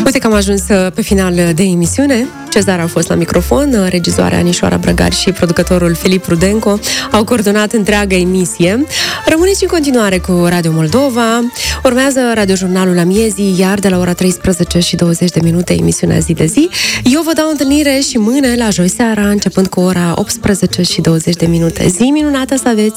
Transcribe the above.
Uite că am ajuns pe final de emisiune. Cezar a fost la microfon, regizoarea Anișoara Brăgar și producătorul Filip Rudenco au coordonat întreaga emisie. Rămâneți în continuare cu Radio Moldova. Urmează radiojurnalul Amiezii, iar de la ora 13:20 emisiunea Zi de Zi. Eu vă dau întâlnire și mâine la joi seara, începând cu ora 18:20. Zi minunată să aveți!